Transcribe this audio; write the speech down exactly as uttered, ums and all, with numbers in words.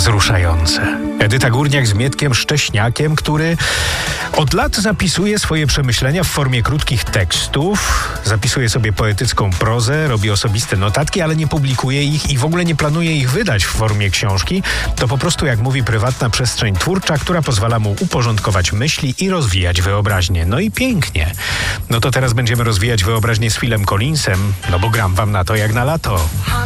wzruszające. Edyta Górniak z Mietkiem Szcześniakiem, który od lat zapisuje swoje przemyślenia w formie krótkich tekstów, zapisuje sobie poetycką prozę, robi osobiste notatki, ale nie publikuje ich i w ogóle nie planuje ich wydać w formie książki. To po prostu, jak mówi, prywatna przestrzeń twórcza, która pozwala mu uporządkować myśli i rozwijać wyobraźnię. No i pięknie. No to teraz będziemy rozwijać wyobraźnię z Philem Collinsem, no bo gram wam na to jak na lato.